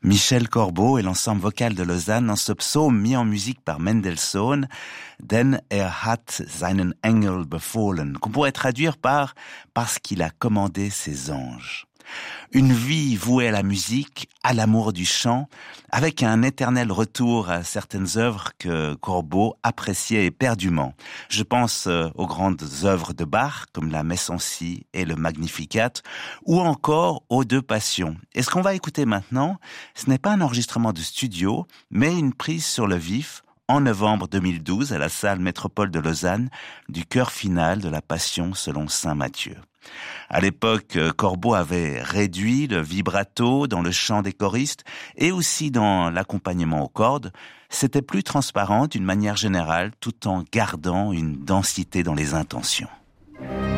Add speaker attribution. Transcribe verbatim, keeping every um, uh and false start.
Speaker 1: Michel Corbeau et l'ensemble vocal de Lausanne dans ce psaume mis en musique par Mendelssohn, Denn er hat seinen Engel befohlen, qu'on pourrait traduire par « parce qu'il a commandé ses anges ». Une vie vouée à la musique, à l'amour du chant, avec un éternel retour à certaines œuvres que Corbeau appréciait éperdument. Je pense aux grandes œuvres de Bach, comme la Messe en si et le Magnificat, ou encore aux deux Passions. Et ce qu'on va écouter maintenant, ce n'est pas un enregistrement de studio, mais une prise sur le vif, en novembre deux mille douze, à la salle Métropole de Lausanne, du chœur final de la Passion selon saint Matthieu. À l'époque, Corbeau avait réduit le vibrato dans le chant des choristes et aussi dans l'accompagnement aux cordes. C'était plus transparent d'une manière générale tout en gardant une densité dans les intentions.